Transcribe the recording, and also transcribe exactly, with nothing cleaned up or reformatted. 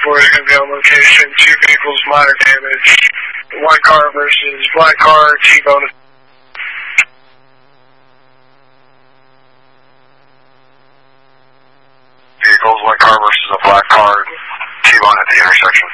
four is going to be on location. Two vehicles, minor damage. White car versus black car, T-bone. Vehicles, white car versus a black car, T-bone at the intersection.